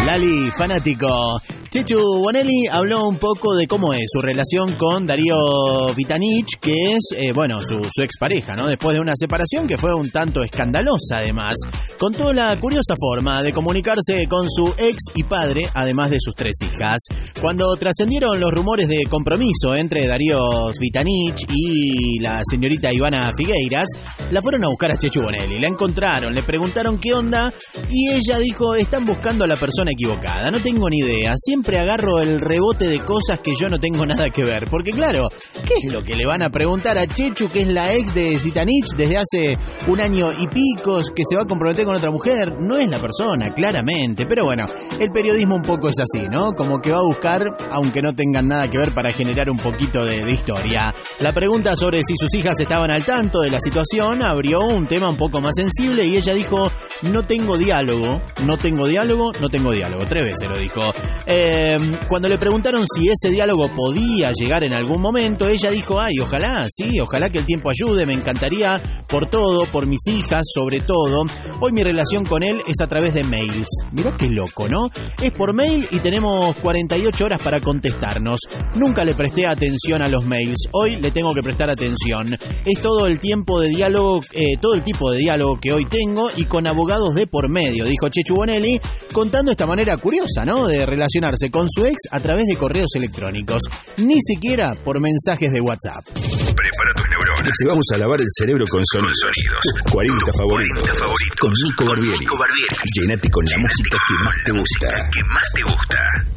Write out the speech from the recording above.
Lali, fanático. Chechu Bonelli habló un poco de cómo es su relación con Darío Vitanich, que es, su expareja, ¿no? Después de una separación que fue un tanto escandalosa, además. Contó la curiosa forma de comunicarse con su ex y padre, además de sus 3 hijas. Cuando trascendieron los rumores de compromiso entre Darío Vitanich y la señorita Ivana Figueiras, la fueron a buscar a Chechu Bonelli. La encontraron, le preguntaron qué onda y ella dijo, están buscando a la persona equivocada. No tengo ni idea, siempre agarro el rebote de cosas que yo no tengo nada que ver. Porque claro, ¿qué es lo que le van a preguntar a Chechu, que es la ex de Zitanich desde hace 1 año y pico, que se va a comprometer con otra mujer? No es la persona, claramente. Pero bueno, el periodismo un poco es así, ¿no? Como que va a buscar, aunque no tengan nada que ver, para generar un poquito de historia. La pregunta sobre si sus hijas estaban al tanto de la situación abrió un tema un poco más sensible y ella dijo, no tengo diálogo. 3 veces lo dijo. Cuando le preguntaron si ese diálogo podía llegar en algún momento, ella dijo, ojalá que el tiempo ayude, me encantaría por todo, por mis hijas sobre todo. Hoy mi relación con él es a través de mails. Mirá qué loco, ¿no? Es por mail y tenemos 48 horas para contestarnos. Nunca le presté atención a los mails, hoy le tengo que prestar atención. Es todo el tiempo de diálogo, todo el tipo de diálogo que hoy tengo y con abogados de por medio, dijo Chechu Bonelli, contando esta manera curiosa, ¿no? De relacionarse con su ex a través de correos electrónicos, ni siquiera por mensajes de WhatsApp. Prepara tus neuronas. Te vamos a lavar el cerebro con sonidos. 40 favoritos. Con Nico Barbieri. Llénate con la música que más te gusta.